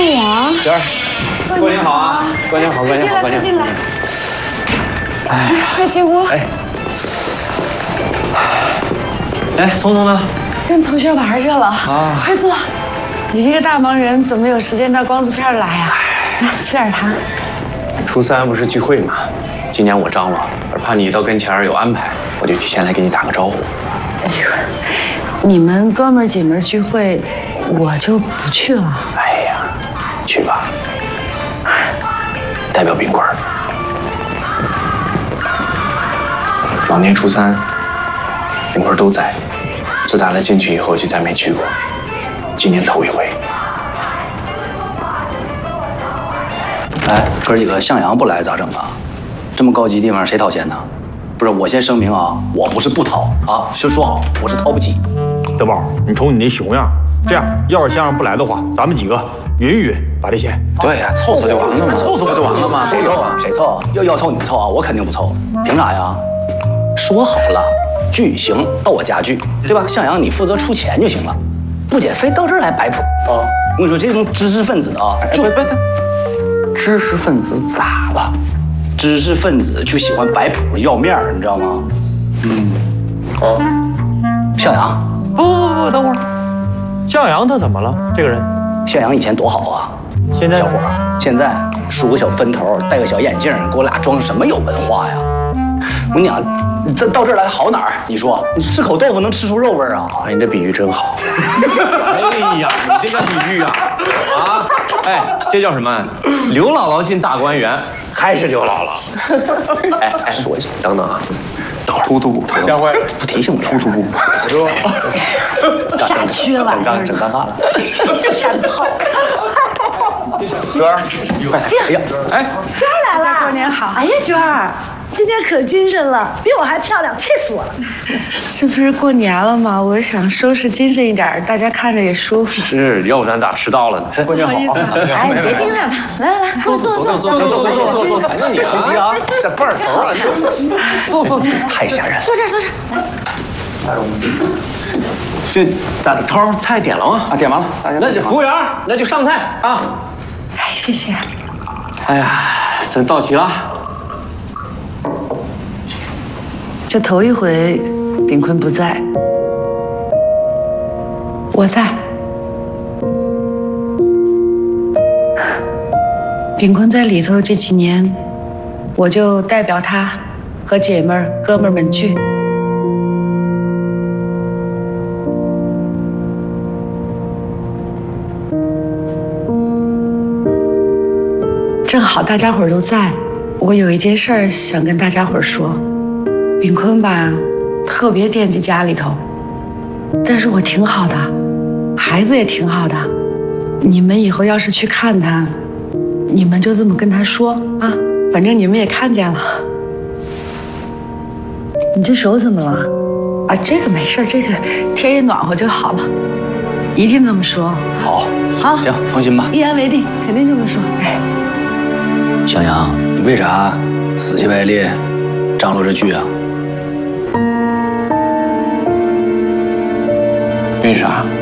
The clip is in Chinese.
阳， 娟儿，过年好啊！过年好，过年好，过年好！ 进来， 哎， 快进屋。 哎，聪聪呢？ 跟同学玩去了啊！快坐。你这个大忙人，怎么有时间到光字片来呀？来，吃点糖。 初三不是聚会吗？今年我张罗，而怕你到跟前儿有安排，我就提前来给你打个招呼。 哎呦，你们哥们儿姐们儿聚会，我就不去了。 哎呀，去吧，代表冰棍儿。往年初三，冰棍儿都在，自打了进去以后就再没去过，今年头一回。 哎，哥几个向阳不来咋整啊？这么高级地方谁掏钱呢？不是，我先声明啊，我不是不掏啊，先说好，我是掏不起。 德宝，你瞅你那熊样，这样，要是向阳不来的话，咱们几个匀一匀，把这钱。 对呀，凑凑就完了嘛，凑凑不就完了吗？ 谁凑啊？谁凑啊？要凑你们凑啊，我肯定不凑。凭啥呀？说好了，聚行到我家聚，对吧？向阳你负责出钱就行了，不得非到这儿来摆谱啊！我跟你说，这种知识分子啊，就知识分子咋了？ 知识分子就喜欢摆谱要面儿，你知道吗？向阳， 不，等会儿，向阳他怎么了？这个人， 向阳以前多好啊！ 现在小伙儿，现在梳个小分头，戴个小眼镜，给我俩装什么有文化呀？我跟你讲，你到这儿来好哪儿？你说你吃口豆腐能吃出肉味儿啊？ 哎，你这比喻真好。 哎呀，你这个比喻啊，啊，哎，这叫什么？刘姥姥进大观园，还是刘姥姥？ 哎，说一句，等等啊， 等会儿，突突下回不提醒我， 突突不， 啥缺玩意儿？ 整尴尬了。 山炮。 娟儿，快点！ 哎呀， 哎，娟儿来了， 过年好。 哎呀，娟儿，今天可精神了，比我还漂亮，气死我了。 这不是过年了吗？我想收拾精神一点，大家看着也舒服。 是，要不咱咋迟到了呢？过年好。 哎，你别盯着他，来来来，给我坐。 反正你别急啊，这半熟了，坐，太吓人了。 坐这儿，坐这儿。 这咋头菜点了吗？啊，点完了。 那就服务员，那就上菜啊。 哎，谢谢。 哎呀，咱到齐了。 这头一回，炳坤不在，我在。炳坤在里头这几年，我就代表他和姐们儿、哥们儿们聚。正好大家伙儿都在，我有一件事儿想跟大家伙儿说。炳坤吧，特别惦记家里头，但是我挺好的，孩子也挺好的。你们以后要是去看他，你们就这么跟他说啊，反正你们也看见了。你这手怎么了？啊，这个没事，这个天一暖和就好了。一定这么说。 好， 好， 行，放心吧。 一言为定，肯定这么说。哎， 向阳，你为啥死乞白赖张罗着聚啊？ 为啥？